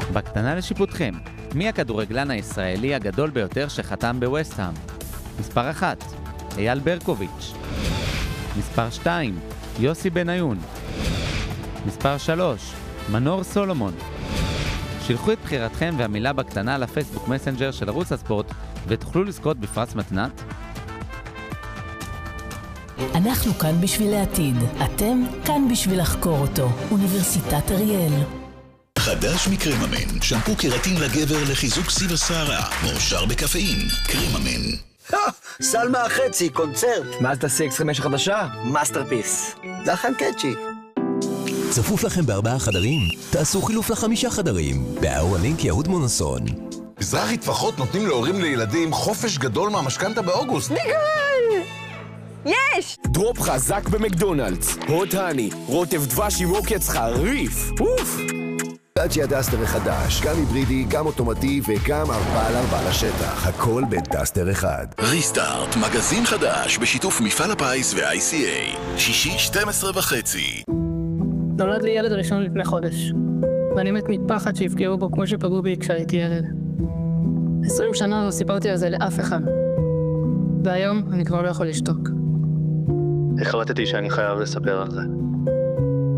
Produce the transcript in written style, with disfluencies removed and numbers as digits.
בקטנה לשיפוטכם, מי הכדורגלן הישראלי הגדול ביותר שחתם בווסט-האם? מספר 1, אייל ברקוביץ'. מספר 2, יוסי בניון. מספר 3, מנור סולומון. שילחו את בחירתכם והמילה בקטנה לפייסבוק מסנג'ר של ערוץ הספורט ותוכלו לזכות בפרס מתנת. אנחנו כאן בשביל העתיד, אתם כאן בשביל לחקור אותו. אוניברסיטת אריאל. חדש מקריממן, שמפו קרטין לגבר לחיזוק סיב השערה, מאושר בקפאין, קריממן. סלמה החצי, קונצרט. מאזדה CX-5 חדשה? מאסטרפיס. זה אכן קאצ'י. צפוף לכם ב4 חדרים? תעשו חילוף ל5 חדרים. באהרונינק יהוד מונוסון. מזרחי טפחות נותנים להורים לילדים חופש גדול מהמשכנתה באוגוסט. ניגל! יש! דרופ חזק במקדונלדס. הוט הני, רוטב דבש עם עוקץ חריף. אוף! דאצ'י הדסטר החדש, גם היברידי, גם אוטומטי וגם 4x4 לשטח. הכל בדסטר אחד. ריסטארט, מגזין חדש בשיתוף מפעל הפיס ו-ICA. שישי 12:30. נולד לי ילד ראשון לפני חודש, ואני מת מפחד שיפגעו בו כמו שפגעו בי כשהייתי ילד. 20 שנה לא סיפרתי על זה לאף אחד, והיום אני כבר לא יכול לשתוק. החלטתי שאני חייב לספר על זה.